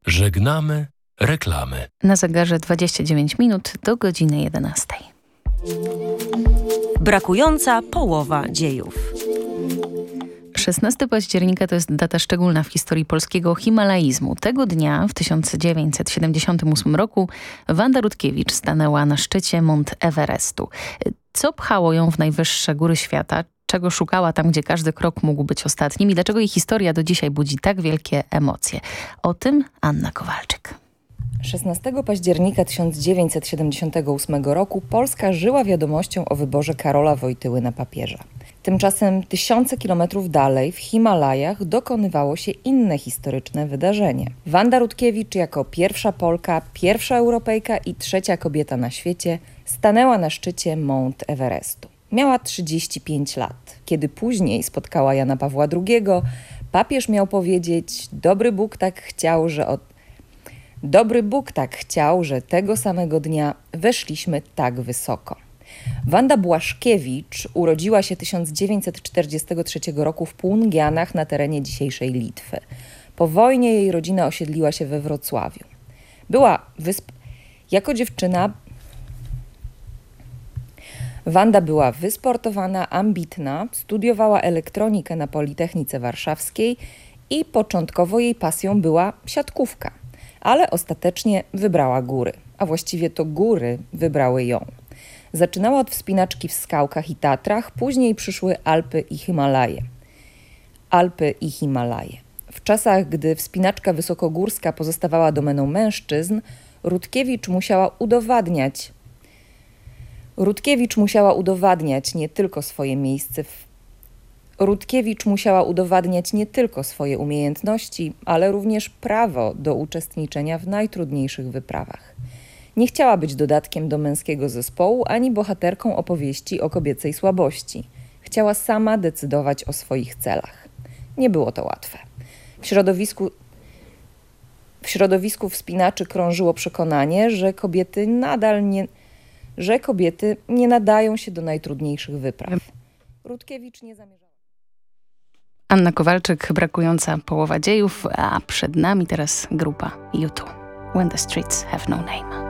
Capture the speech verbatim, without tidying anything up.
Żegnamy reklamy. Na zegarze dwadzieścia dziewięć minut do godziny jedenastej. Brakująca połowa dziejów. szesnastego października to jest data szczególna w historii polskiego himalaizmu. Tego dnia w tysiąc dziewięćset siedemdziesiątym ósmym roku Wanda Rutkiewicz stanęła na szczycie Mount Everestu. Co pchało ją w najwyższe góry świata? Czego szukała tam, gdzie każdy krok mógł być ostatnim i dlaczego jej historia do dzisiaj budzi tak wielkie emocje? O tym Anna Kowalczyk. szesnastego października tysiąc dziewięćset siedemdziesiątego ósmego roku Polska żyła wiadomością o wyborze Karola Wojtyły na papieża. Tymczasem tysiące kilometrów dalej, w Himalajach, dokonywało się inne historyczne wydarzenie. Wanda Rutkiewicz jako pierwsza Polka, pierwsza Europejka i trzecia kobieta na świecie stanęła na szczycie Mount Everestu. Miała trzydzieści pięć lat. Kiedy później spotkała Jana Pawła drugiego, papież miał powiedzieć: Dobry Bóg tak chciał, że od Dobry Bóg tak chciał, że tego samego dnia weszliśmy tak wysoko. Wanda Błaszkiewicz urodziła się tysiąc dziewięćset czterdziestego trzeciego roku w Półngianach na terenie dzisiejszej Litwy. Po wojnie jej rodzina osiedliła się we Wrocławiu. Była wysp... Jako dziewczyna Wanda była wysportowana, ambitna, studiowała elektronikę na Politechnice Warszawskiej i początkowo jej pasją była siatkówka. Ale ostatecznie wybrała góry, a właściwie to góry wybrały ją. Zaczynała od wspinaczki w Skałkach i Tatrach, później przyszły Alpy i Himalaje. Alpy i Himalaje. W czasach, gdy wspinaczka wysokogórska pozostawała domeną mężczyzn, Rutkiewicz musiała udowadniać Rutkiewicz musiała udowadniać nie tylko swoje miejsce w Rutkiewicz musiała udowadniać nie tylko swoje umiejętności, ale również prawo do uczestniczenia w najtrudniejszych wyprawach. Nie chciała być dodatkiem do męskiego zespołu ani bohaterką opowieści o kobiecej słabości. Chciała sama decydować o swoich celach. Nie było to łatwe. W środowisku, w środowisku wspinaczy krążyło przekonanie, że kobiety nadal nie, że kobiety nie nadają się do najtrudniejszych wypraw. Rutkiewicz nie zamierzała. Anna Kowalczyk, brakująca połowa dziejów, a przed nami teraz grupa U dwa. When the streets have no name.